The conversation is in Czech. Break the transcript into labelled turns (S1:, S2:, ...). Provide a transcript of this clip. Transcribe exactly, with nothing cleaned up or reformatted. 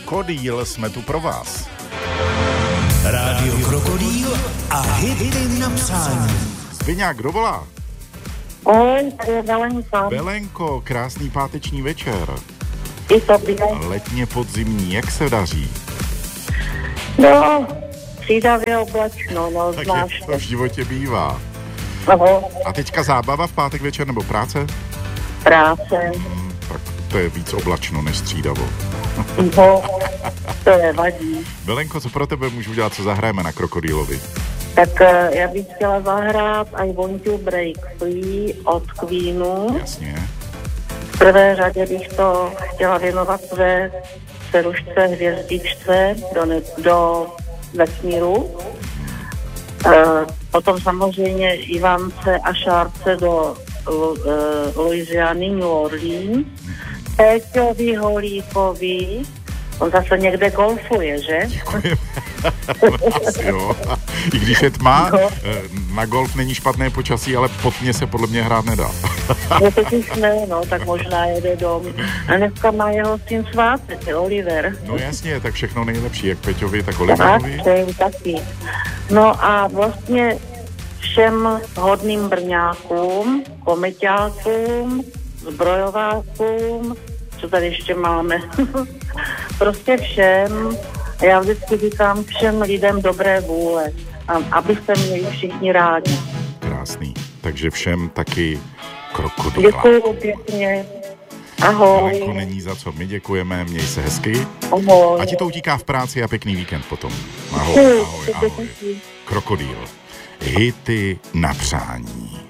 S1: Krokodýl, jsme tu pro vás.
S2: Rádio Krokodýl a hity na přání.
S1: Zbyňák, kdo volá?
S3: Ahoj, tady je Belenko.
S1: Belenko, krásný páteční večer.
S3: I tobě.
S1: Letně podzimní, jak se daří?
S3: No, střídavě oblačno, no,
S1: Tak
S3: znáš
S1: jak to v životě bývá.
S3: toho
S1: A teďka zábava v pátek večer nebo práce?
S3: práce.
S1: Hmm, tak to je víc oblačno než střídavo.
S3: No, to nevadí.
S1: Belenko, co pro tebe můžu udělat, co zahrajeme na Krokodýlovi?
S3: Tak eh, já bych chtěla zahrát I Want to Break Free od Queenu.
S1: Jasně.
S3: V prvé řadě bych to chtěla věnovat své cerušce hvězdičce do, ne- do vesmíru. Eh, potom samozřejmě Ivance a Šárce do Lu- eh, Louisiany, New Orleans. Péťovi Holíkovi, on zase někde golfuje, že?
S1: Děkujeme. Asi jo. I když je tma,
S3: No.
S1: eh, na golf není špatné počasí, ale pod mě se podle mě hrát nedá.
S3: No to už ne, no, tak možná jede domů. A dneska má jeho syn svátek, Oliver.
S1: No jasně, tak všechno nejlepší, jak Peťovi, tak
S3: Tak,
S1: Oliverovi.
S3: to je taky. No a vlastně všem hodným brňákům, komeťákům, zbrojovákům, co tady ještě máme, prostě všem, a já vždycky říkám všem lidem dobré vůle, a abyste měli všichni rádi.
S1: Krásný. Takže všem taky Krokodýla.
S3: Děkuju pěkně. Ahoj.
S1: Belenko, není za co. My děkujeme, měj se hezky.
S3: Ahoj.
S1: A ti to utíká v práci a pěkný víkend potom. Ahoj,
S3: Děkuju.
S1: ahoj, ahoj. Krokodýl. Hity na přání.